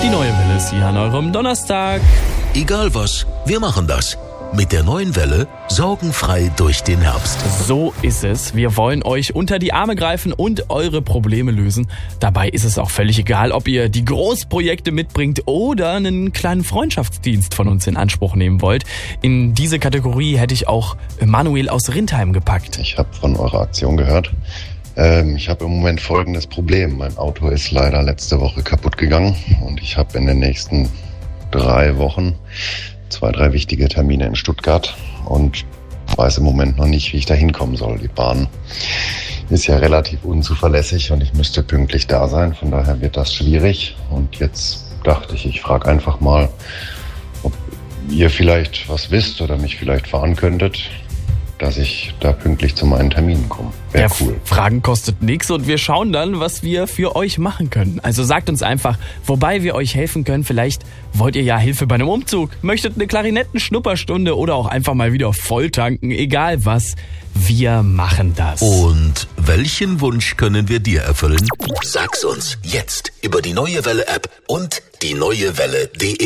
Die neue Welle ist hier an eurem Donnerstag. Egal was, wir machen das. Mit der neuen Welle sorgenfrei durch den Herbst. So ist es. Wir wollen euch unter die Arme greifen und eure Probleme lösen. Dabei ist es auch völlig egal, ob ihr die Großprojekte mitbringt oder einen kleinen Freundschaftsdienst von uns in Anspruch nehmen wollt. In diese Kategorie hätte ich auch Manuel aus Rindheim gepackt. Ich habe von eurer Aktion gehört. Ich habe im Moment folgendes Problem. Mein Auto ist leider letzte Woche kaputt gegangen und ich habe in den nächsten 3 Wochen 2, 3 wichtige Termine in Stuttgart und weiß im Moment noch nicht, wie ich da hinkommen soll. Die Bahn ist ja relativ unzuverlässig und ich müsste pünktlich da sein. Von daher wird das schwierig. Und jetzt dachte ich frage einfach mal, ob ihr vielleicht was wisst oder mich vielleicht fahren könntet, dass ich da pünktlich zu meinen Terminen komme. Wäre cool. Fragen kostet nichts und wir schauen dann, was wir für euch machen können. Also sagt uns einfach, wobei wir euch helfen können. Vielleicht wollt ihr ja Hilfe bei einem Umzug, möchtet eine Klarinetten-Schnupperstunde oder auch einfach mal wieder voll tanken. Egal was, wir machen das. Und welchen Wunsch können wir dir erfüllen? Sag's uns jetzt über die Neue Welle App und die neuewelle.de.